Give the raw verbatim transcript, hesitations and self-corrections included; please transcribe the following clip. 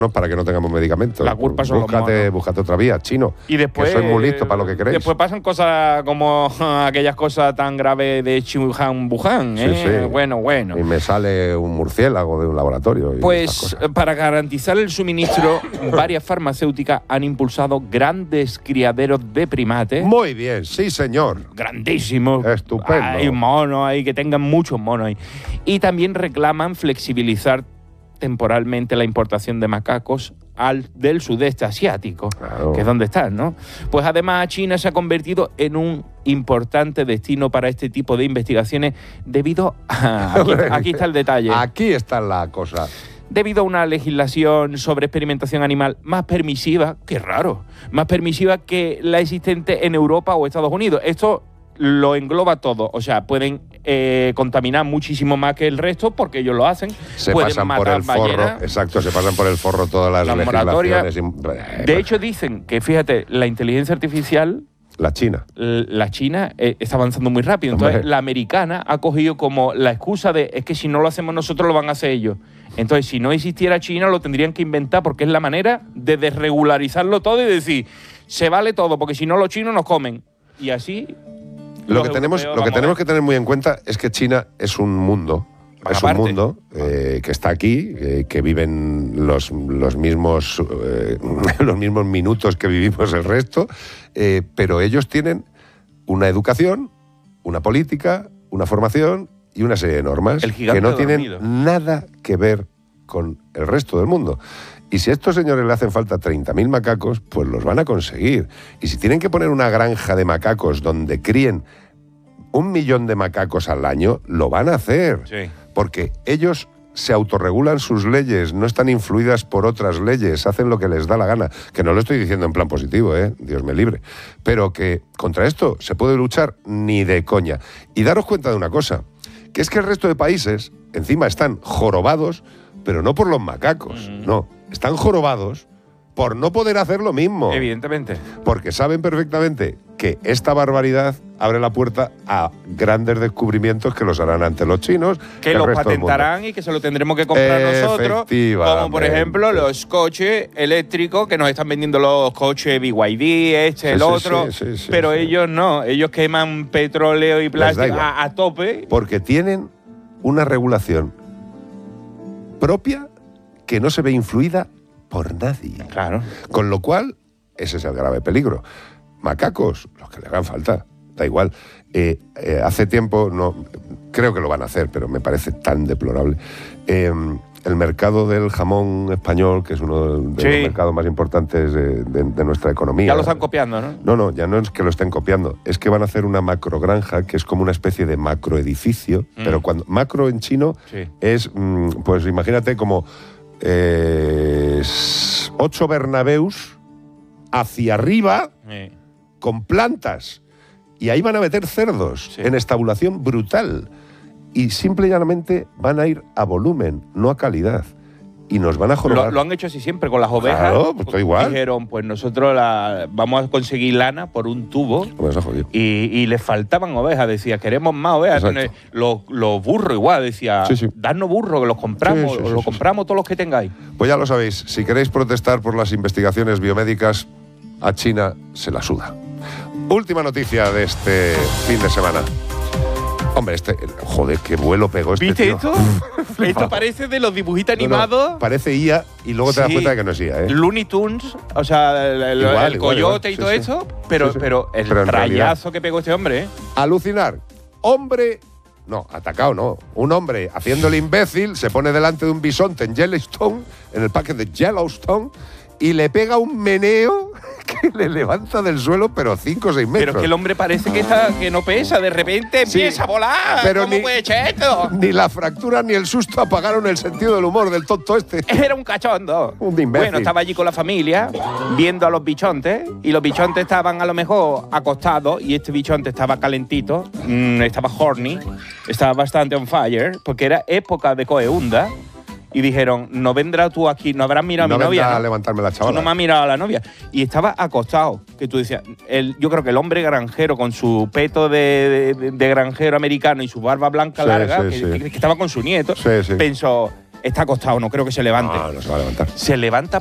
para que no tengamos medicamentos. La culpa son búscate, los monos. búscate otra vía, chino. Y después, que soy muy listo para lo que queréis. Después pasan cosas como aquellas cosas tan graves de Wuhan, Wuhan, ¿eh? Sí, sí. Bueno, bueno. Y me sale un murciélago de un laboratorio. Y Pues para garantizar el suministro, varias farmacéuticas han impulsado grandes criaderos de primates. Muy bien, sí, señor. Grandísimos. Estupendo. Hay monos ahí, que tengan muchos monos ahí. Y también reclaman flexibilizar temporalmente la importación de macacos al, del sudeste asiático, claro. que es donde están, ¿no? Pues además China se ha convertido en un importante destino para este tipo de investigaciones debido a... Aquí, aquí está el detalle. Aquí está la cosa. Debido a una legislación sobre experimentación animal más permisiva, qué raro, más permisiva que la existente en Europa o Estados Unidos. Esto lo engloba todo, o sea, pueden eh, contaminar muchísimo más que el resto porque ellos lo hacen. Se pueden pasan por matar el forro, ballenas. Exacto, se pasan por el forro todas las, La legislaciones. moratoria. De hecho, dicen que, fíjate, la inteligencia artificial, la China. la China eh, está avanzando muy rápido. Entonces, Hombre. la americana ha cogido como la excusa de es que si no lo hacemos nosotros, lo van a hacer ellos. Entonces, si no existiera China, lo tendrían que inventar porque es la manera de desregularizarlo todo y decir, se vale todo, porque si no, los chinos nos comen. Y así... Lo que, tenemos, lo que tenemos que tener muy en cuenta es que China es un mundo, Van es aparte. un mundo eh, que está aquí, eh, que viven los, los, mismos, eh, los mismos minutos que vivimos el resto, eh, pero ellos tienen una educación, una política, una formación y una serie de normas El gigante que no tienen dormido. nada que ver con el resto del mundo. Y si a estos señores le hacen falta treinta mil macacos, pues los van a conseguir. Y si tienen que poner una granja de macacos donde críen un millón de macacos al año, lo van a hacer. Sí. Porque ellos se autorregulan sus leyes, no están influidas por otras leyes, hacen lo que les da la gana. Que no lo estoy diciendo en plan positivo, ¿eh? Dios me libre. Pero que contra esto se puede luchar ni de coña. Y daros cuenta de una cosa, que es que el resto de países encima están jorobados, pero no por los macacos, mm. no. Están jorobados por no poder hacer lo mismo. Evidentemente. Porque saben perfectamente que esta barbaridad abre la puerta a grandes descubrimientos que los harán ante los chinos. Que los patentarán y que se lo tendremos que comprar nosotros. Como por ejemplo los coches eléctricos que nos están vendiendo los coches B Y D, este, sí, el sí, otro. Sí, sí, sí, pero sí. ellos no. Ellos queman petróleo y plástico a, a tope. Porque tienen una regulación propia que no se ve influida por nadie. Claro. Con lo cual, ese es el grave peligro. Macacos, los que le hagan falta, da igual. Eh, eh, hace tiempo, no, creo que lo van a hacer, pero me parece tan deplorable. Eh, el mercado del jamón español, que es uno de sí. los mercados más importantes de, de, de nuestra economía. Ya lo están copiando, ¿no? No, no, ya no es que lo estén copiando, es que van a hacer una macrogranja, que es como una especie de macroedificio, mm. pero cuando macro en chino sí. es, pues imagínate como eh, ocho Bernabeus hacia arriba, sí. con plantas, y ahí van a meter cerdos sí. en estabulación brutal. Y simple y llanamente van a ir a volumen, no a calidad. Y nos van a jorobar. Lo, lo han hecho así siempre con las ovejas. Claro, pues está igual. Dijeron, pues nosotros la, vamos a conseguir lana por un tubo. Pues y, y les faltaban ovejas. Decía, queremos más ovejas. Los, los burros igual. Decía, sí, sí. dadnos burros, que los compramos. Sí, sí, sí, los sí, compramos sí. todos los que tengáis. Pues ya lo sabéis. Si queréis protestar por las investigaciones biomédicas, a China se la suda. Última noticia de este fin de semana. Hombre, este, joder, qué vuelo pegó este ¿Viste tío. esto? Esto parece de los dibujitos animados. No, no, parece I A y luego te das sí. cuenta de que no es I A, ¿eh? Looney Tunes, o sea, el, el, igual, el igual, coyote igual. y todo sí, eso, sí. pero, sí, sí. pero el pero rayazo realidad, que pegó este hombre, ¿eh? Alucinar. Hombre, no, atacado no. Un hombre haciendo el imbécil se pone delante de un bisonte en Yellowstone, en el parque de Yellowstone, y le pega un meneo que le levanta del suelo, pero cinco o seis metros. Pero es que el hombre parece que, está, que no pesa, de repente sí, empieza a volar. Pero ¿Cómo ni, puede echar esto? Ni la fractura ni el susto apagaron el sentido del humor del tonto este. Era un cachondo. Un imbécil. Bueno, estaba allí con la familia, viendo a los bichontes, y los bichontes estaban a lo mejor acostados, y este bichonte estaba calentito, mmm, estaba horny, estaba bastante on fire, porque era época de coeunda. Y dijeron, no vendrás tú aquí, no habrás mirado no a mi novia. No ¿no? a levantarme la chavala. Tú no me has mirado a la novia. Y estaba acostado, que tú decías, el, yo creo que el hombre granjero con su peto de, de, de granjero americano y su barba blanca sí, larga, sí, que, sí. que, que estaba con su nieto, sí, sí. pensó, está acostado, no creo que se levante. No, no se va a levantar. Se levanta